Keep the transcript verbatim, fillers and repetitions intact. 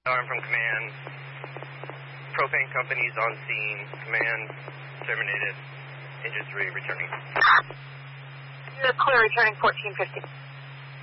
Alarm from command. Propane company's on scene. Command terminated. Engine three returning. You're clear returning fourteen fifty.